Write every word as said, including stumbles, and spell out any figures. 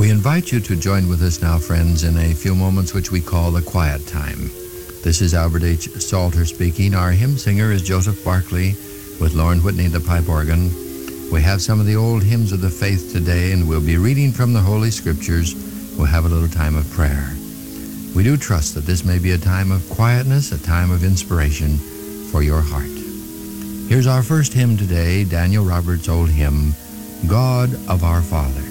We invite you to join with us now, friends, in a few moments which we call the quiet time. This is Albert H. Salter speaking. Our hymn singer is Joseph Barkley with Lauren Whitney, the pipe organ. We have some of the old hymns of the faith today, and we'll be reading from the Holy Scriptures. We'll have a little time of prayer. We do trust that this may be a time of quietness, a time of inspiration for your heart. Here's our first hymn today, Daniel Roberts' old hymn, God of Our Father.